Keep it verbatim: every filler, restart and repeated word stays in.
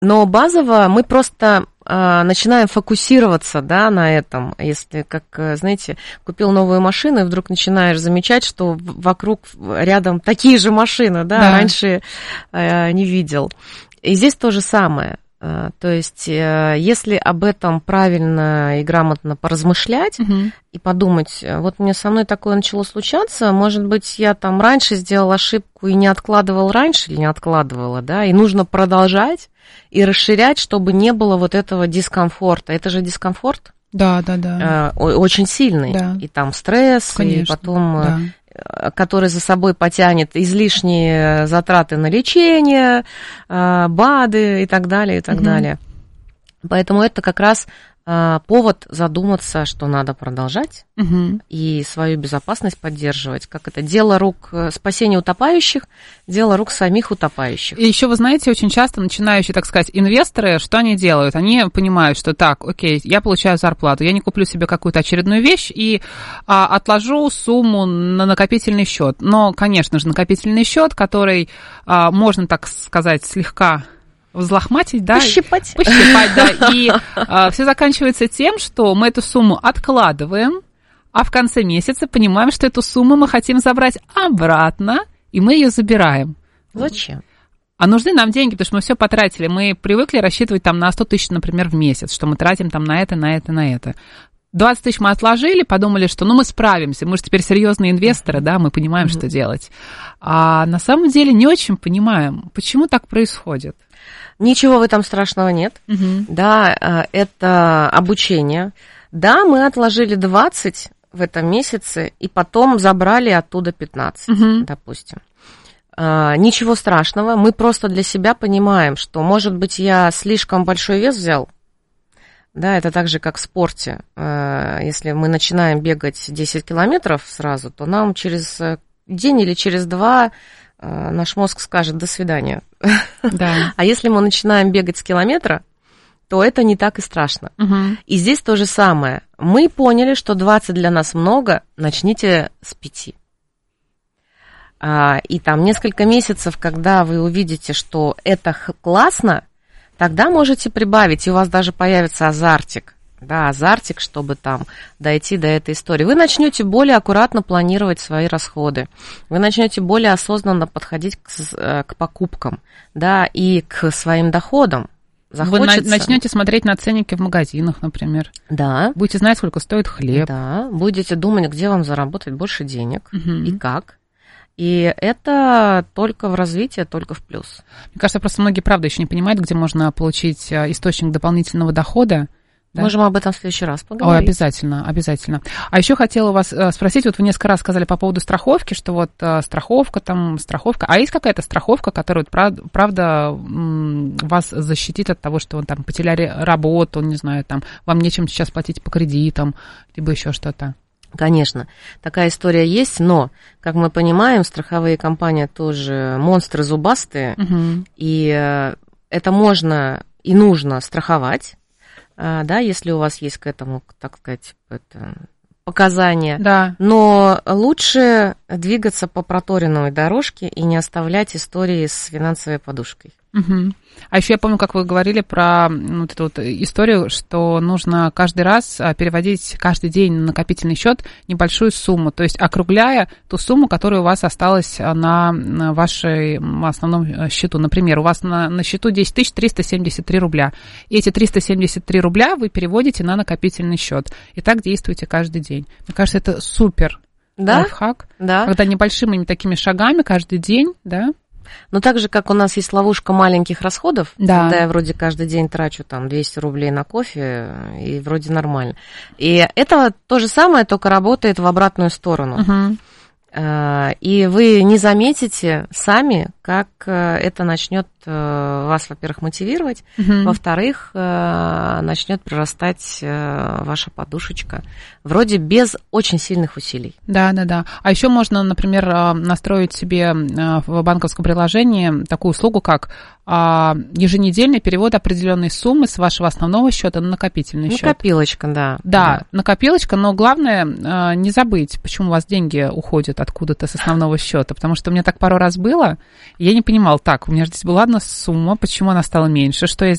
Но базово мы просто а, начинаем фокусироваться, да, на этом. Если, как, знаете, купил новую машину, и вдруг начинаешь замечать, что вокруг, рядом такие же машины, да, да. раньше а, не видел. И здесь то же самое. То есть, если об этом правильно и грамотно поразмышлять угу. и подумать, вот мне со мной такое начало случаться, может быть, я там раньше сделала ошибку и не откладывал раньше или не откладывала, да, и нужно продолжать и расширять, чтобы не было вот этого дискомфорта. Это же дискомфорт. Да, да, да. Очень сильный. Да. И там стресс, конечно, и потом... Да. который за собой потянет излишние затраты на лечение, БАДы и так далее, и так угу. далее. Поэтому это как раз повод задуматься, что надо продолжать угу. и свою безопасность поддерживать. Как это? Дело рук спасения утопающих, дело рук самих утопающих. И еще, вы знаете, очень часто начинающие, так сказать, инвесторы, что они делают? Они понимают, что так, окей, я получаю зарплату, я не куплю себе какую-то очередную вещь и а, отложу сумму на накопительный счет. Но, конечно же, накопительный счет, который а, можно, так сказать, слегка... взлохматить, да, пощипать, пощипать, да, и а, все заканчивается тем, что мы эту сумму откладываем, а в конце месяца понимаем, что эту сумму мы хотим забрать обратно, и мы ее забираем. Зачем? А нужны нам деньги, потому что мы все потратили, мы привыкли рассчитывать там на сто тысяч, например, в месяц, что мы тратим там на это, на это, на это. двадцать тысяч мы отложили, подумали, что ну мы справимся, мы же теперь серьезные инвесторы, да, мы понимаем, mm-hmm. что делать. А на самом деле не очень понимаем, почему так происходит. Ничего в этом страшного нет. Угу. Да, это обучение. Да, мы отложили двадцать в этом месяце, и потом забрали оттуда пятнадцать, угу. допустим. Ничего страшного, мы просто для себя понимаем, что, может быть, я слишком большой вес взял. Да, это так же, как в спорте. Если мы начинаем бегать десять километров сразу, то нам через день или через два наш мозг скажет «до свидания». Да. А если мы начинаем бегать с километра, то это не так и страшно. Угу. И здесь то же самое. Мы поняли, что двадцать для нас много, начните с пяти. И там несколько месяцев, когда вы увидите, что это классно, тогда можете прибавить, и у вас даже появится азартик. Да, азартик, чтобы там дойти до этой истории. Вы начнете более аккуратно планировать свои расходы. Вы начнете более осознанно подходить к, к покупкам, да, и к своим доходам. Захочется... Вы начнете смотреть на ценники в магазинах, например. Да. Будете знать, сколько стоит хлеб. Да. Будете думать, где вам заработать больше денег угу. и как. И это только в развитии, только в плюс. Мне кажется, просто многие, правда, еще не понимают, где можно получить источник дополнительного дохода. Да? Можем об этом в следующий раз поговорить. Ой, обязательно, обязательно. А еще хотела вас спросить, вот вы несколько раз сказали по поводу страховки, что вот страховка там, страховка. А есть какая-то страховка, которая, правда, правда вас защитит от того, что вы там потеряли работу, не знаю, там, вам нечем сейчас платить по кредитам, либо еще что-то? Конечно, такая история есть, но, как мы понимаем, страховые компании тоже монстры зубастые, угу. и это можно и нужно страховать. Да, если у вас есть к этому, так сказать, это, показания. Да. Но лучше двигаться по проторенной дорожке и не оставлять истории с финансовой подушкой. Угу. А еще я помню, как вы говорили про вот эту вот историю, что нужно каждый раз переводить каждый день на накопительный счет небольшую сумму, то есть округляя ту сумму, которая у вас осталась на вашем основном счету. Например, у вас на, на счету десять тысяч триста семьдесят три рубля. И эти триста семьдесят три рубля вы переводите на накопительный счет. И так действуете каждый день. Мне кажется, это супер да? лайфхак. Да. Когда небольшими такими шагами каждый день, да. Но так же, как у нас есть ловушка маленьких расходов, да. когда я вроде каждый день трачу там двести рублей на кофе, и вроде нормально. И это то же самое, только работает в обратную сторону. Угу. И вы не заметите сами, как это начнет вас, во-первых, мотивировать, угу. во-вторых, начнет прирастать ваша подушечка, вроде без очень сильных усилий. Да, да, да. А еще можно, например, настроить себе в банковском приложении такую услугу, как еженедельный перевод определенной суммы с вашего основного счета на накопительный счет. Накопилочка, да. Да, да, накопилочка, но главное не забыть, почему у вас деньги уходят откуда-то с основного счета, потому что у меня так пару раз было, и я не понимала, так, у меня же здесь была одна сумма, почему она стала меньше, что я